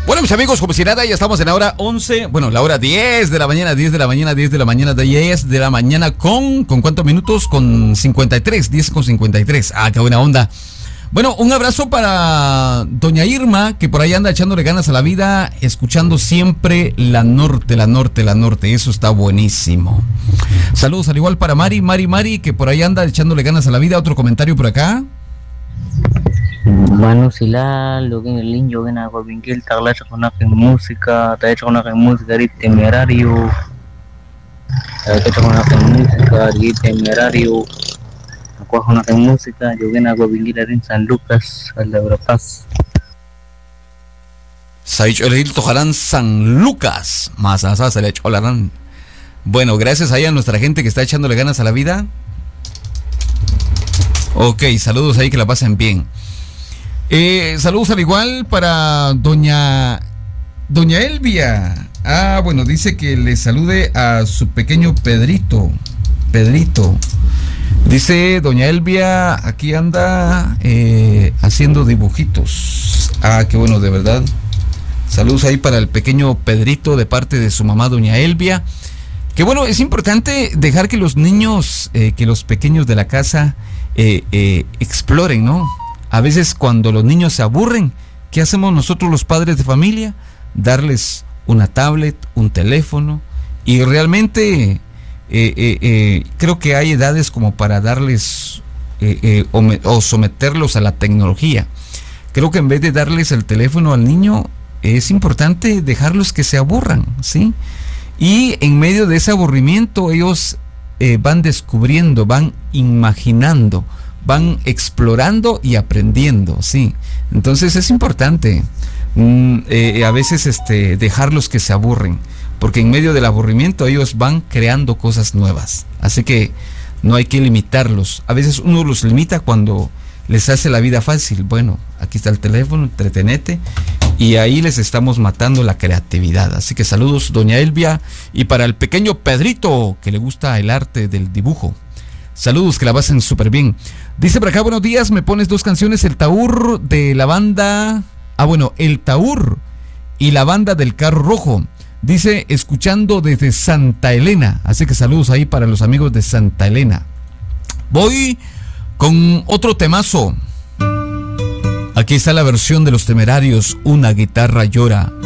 Bueno, mis amigos, como si nada, ya estamos en la hora 11, bueno, la hora 10 de la mañana, 10 de la mañana, 10 de la mañana, 10 de la mañana ¿con cuántos minutos? Con 53, 10 con 53. Ah, qué buena onda. Bueno, un abrazo para doña Irma, que por ahí anda echándole ganas a la vida, escuchando siempre la norte. Eso está buenísimo. Saludos al igual para Mari, que por ahí anda echándole ganas a la vida. Otro comentario por acá. Manu sila login el niño que na Guabinquil tagla con música, ta hecho con música de temerario. Ta hecho con música de temerario. Aku con música yo que na Guabinquil en San Lucas, al de Paz. Saich el tojarán San Lucas, más asa se le cholarán. Bueno, gracias ahí a nuestra gente que está echándole ganas a la vida. Ok, saludos ahí, que la pasen bien. Saludos al igual para doña Elvia. Ah, bueno, dice que le salude a su pequeño Pedrito. Dice doña Elvia, aquí anda haciendo dibujitos. Ah, qué bueno, de verdad. Saludos ahí para el pequeño Pedrito de parte de su mamá, doña Elvia. Que bueno, es importante dejar que los niños, que los pequeños de la casa exploren, ¿no? A veces cuando los niños se aburren, ¿qué hacemos nosotros los padres de familia? Darles una tablet, un teléfono, y realmente creo que hay edades como para darles o someterlos a la tecnología. Creo que en vez de darles el teléfono al niño, es importante dejarlos que se aburran, ¿sí? Y en medio de ese aburrimiento ellos van descubriendo, van imaginando, van explorando y aprendiendo, sí. Entonces es importante a veces dejarlos que se aburren, porque en medio del aburrimiento ellos van creando cosas nuevas. Así que no hay que limitarlos. A veces uno los limita cuando les hace la vida fácil. Bueno, aquí está el teléfono, entretenete, y ahí les estamos matando la creatividad. Así que saludos, doña Elvia, y para el pequeño Pedrito, que le gusta el arte del dibujo. Saludos, que la pasen súper bien. Dice por acá, buenos días, me pones dos canciones, el Taur de la banda... Ah, bueno, el Taur y la banda del Carro Rojo. Dice, escuchando desde Santa Elena. Así que saludos ahí para los amigos de Santa Elena. Voy con otro temazo. Aquí está la versión de Los Temerarios, Una guitarra llora.